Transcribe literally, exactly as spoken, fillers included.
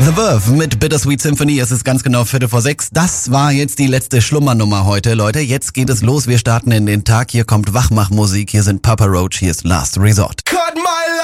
The Verve mit Bittersweet Symphony. Es ist ganz genau Viertel vor sechs. Das war jetzt die letzte Schlummernummer heute, Leute. Jetzt geht es los. Wir starten in den Tag. Hier kommt Wachmachmusik. Hier sind Papa Roach. Hier ist Last Resort. Cut my